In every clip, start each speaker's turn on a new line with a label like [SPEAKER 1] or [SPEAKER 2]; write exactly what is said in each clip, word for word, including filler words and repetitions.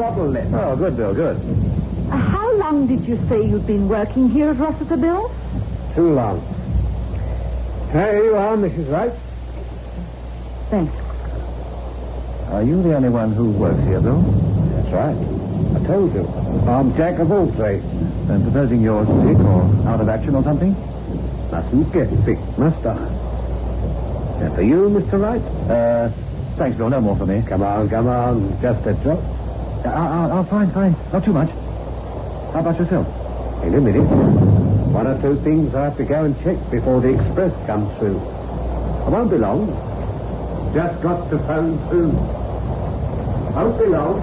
[SPEAKER 1] bottle left.
[SPEAKER 2] Oh, good, Bill, good.
[SPEAKER 3] Uh, how long did you say you'd been working here at Rossiter, Bill?
[SPEAKER 1] Too long. Here you are, Missus Wright.
[SPEAKER 3] Thanks.
[SPEAKER 2] Are you the only one who works here, Bill?
[SPEAKER 1] That's right. I told you. I'm Jack of all trades.
[SPEAKER 2] And supposing you're sick or out of action or something?
[SPEAKER 1] Mustn't get sick, must I? Now for you, Mister Wright?
[SPEAKER 2] Uh, thanks, Bill. No more for me.
[SPEAKER 1] Come on, come on. Just a drop.
[SPEAKER 2] Uh, uh, uh, fine, fine. Not too much. How about yourself?
[SPEAKER 1] In a minute. One or two things I have to go and check before the express comes through. I won't be long. Just got to phone through. Won't be long.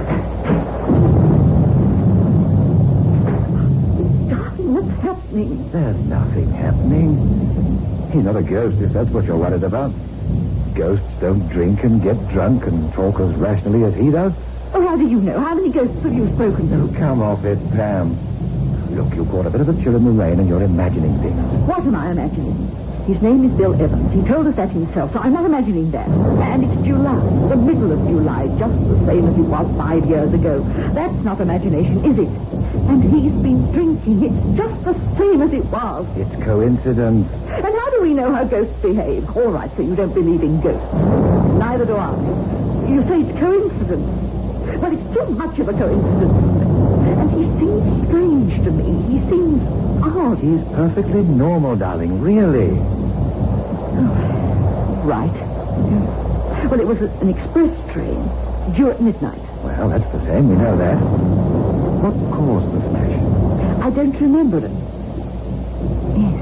[SPEAKER 3] Darling, what's happening?
[SPEAKER 2] There's nothing happening. He's not a ghost, if that's what you're worried about. Ghosts don't drink and get drunk and talk as rationally as he does.
[SPEAKER 3] Oh, how do you know? How many ghosts have you spoken to?
[SPEAKER 2] Oh, come off it, Pam. Look, you caught a bit of a chill in the rain and you're imagining things.
[SPEAKER 3] What am I imagining? His name is Bill Evans. He told us that himself, so I'm not imagining that. And it's July, the middle of July, just the same as it was five years ago. That's not imagination, is it? And he's been drinking. It's just the same as it was.
[SPEAKER 2] It's coincidence.
[SPEAKER 3] And how do we know how ghosts behave? All right, so you don't believe in ghosts. Neither do I. You say it's coincidence. Well, it's too much of a coincidence. And he seems strange to me. He seems odd.
[SPEAKER 2] He's perfectly normal, darling, really.
[SPEAKER 3] Oh, right. Well, it was a, an express train due at midnight.
[SPEAKER 2] Well, that's the same. We know that. What caused the smash?
[SPEAKER 3] I don't remember it. Yes.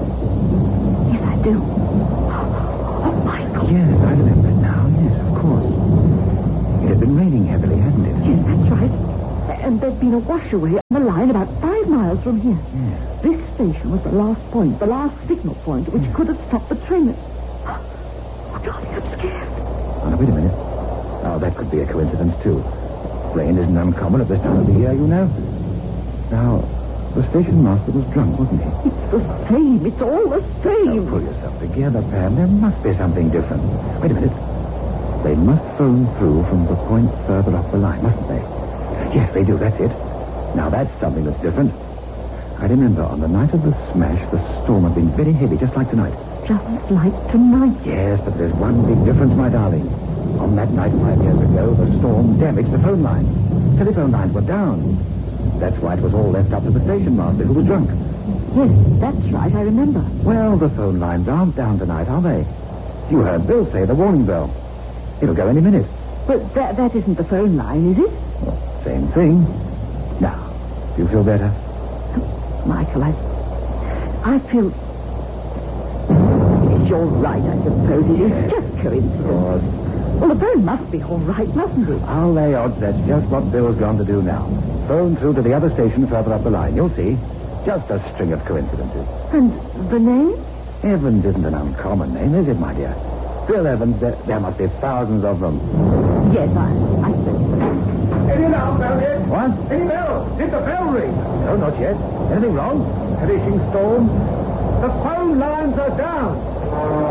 [SPEAKER 3] Yes, I do. Oh, Michael.
[SPEAKER 2] Yes, I remember it now. Yes, of course. It had been raining heavily, hadn't it?
[SPEAKER 3] Yes, that's right. And there'd been a washaway on the line about five miles from here.
[SPEAKER 2] Yes.
[SPEAKER 3] This station was the last point, the last signal point, which could have stopped the train. Oh, darling, I'm scared.
[SPEAKER 2] Oh, now, wait a minute. Oh, that could be a coincidence, too. Rain isn't uncommon at this time of the year, you know. Now, the station master was drunk, wasn't he?
[SPEAKER 3] It's the same. It's all the same.
[SPEAKER 2] Now, pull yourself together, Pam. There must be something different. Wait a minute. They must phone through from the point further up the line, mustn't they? Yes, they do. That's it. Now, that's something that's different. I remember on the night of the smash, the storm had been very heavy, just like tonight.
[SPEAKER 3] Just like tonight.
[SPEAKER 2] Yes, but there's one big difference, my darling. On that night five years ago, the storm damaged the phone lines. Telephone lines were down. That's why it was all left up to the station master, who was drunk.
[SPEAKER 3] Yes, that's right. I remember.
[SPEAKER 2] Well, the phone lines aren't down tonight, are they? You heard Bill say the warning bell. It'll go any minute.
[SPEAKER 3] But that, that isn't the phone line, is it?
[SPEAKER 2] Same thing. Now, do you feel better?
[SPEAKER 3] Michael, I... I feel... Yes, you're right, I suppose. It is just coincidence. Well, the phone must be all right, mustn't it?
[SPEAKER 2] I'll lay odds that's just what Bill's going to do now. Phone through to the other station further up the line. You'll see. Just a string of coincidences.
[SPEAKER 3] And the name?
[SPEAKER 2] Evans isn't an uncommon name, is it, my dear? Bill Evans, there, there must be thousands of them.
[SPEAKER 3] Yes, I... I think so.
[SPEAKER 1] Any now, bell yet?
[SPEAKER 2] What?
[SPEAKER 1] Any bell? Did the bell ring?
[SPEAKER 2] No, not yet. Anything wrong?
[SPEAKER 1] Finishing storm. The phone lines are down.